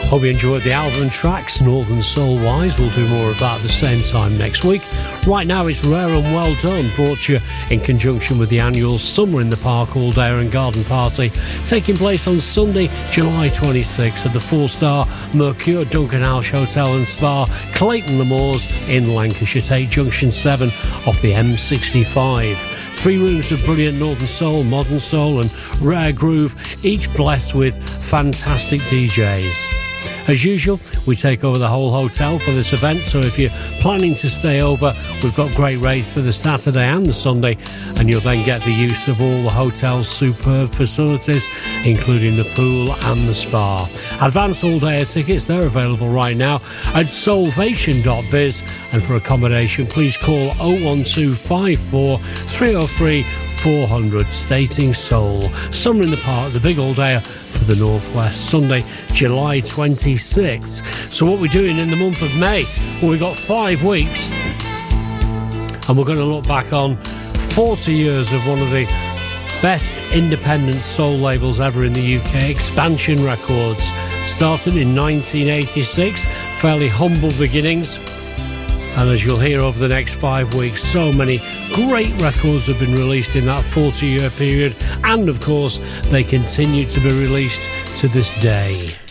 Hope you enjoyed the album and tracks, Northern Soul wise. We'll do more of that at the same time next week. Right now it's Rare and Well Done, brought to you in conjunction with the annual Summer in the Park All Day and Garden Party, taking place on Sunday, July 26th at the 4-star Mercure Duncan House Hotel and Spa, Clayton Le Moors in Lancashire. Take Junction 7 off the M65. 3 rooms of brilliant Northern Soul, Modern Soul and Rare Groove, each blessed with fantastic DJs. As usual, we take over the whole hotel for this event, so if you're planning to stay over, we've got great rates for the Saturday and the Sunday, and you'll then get the use of all the hotel's superb facilities, including the pool and the spa. Advance all-day tickets, they're available right now at soulvation.biz, and for accommodation, please call 01254 303 400, stating Soul. Summer in the Park, the big all-day for the Northwest, Sunday, July 26th. So what we're doing in the month of May, well, we've got 5 weeks, and we're going to look back on 40 years of one of the best independent soul labels ever in the UK, Expansion Records. Started in 1986, fairly humble beginnings. And as you'll hear over the next 5 weeks, so many great records have been released in that 40-year period. And, of course, they continue to be released to this day.